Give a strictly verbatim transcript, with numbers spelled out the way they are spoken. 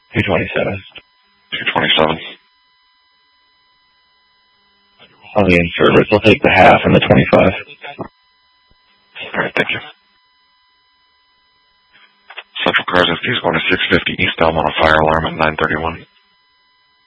two twenty-seven. two twenty-seven. On the in-service, I'll take the half and the twenty-five. Alright, thank you. Central Cars F T is going to six fifty East Elm on a fire alarm at nine thirty-one.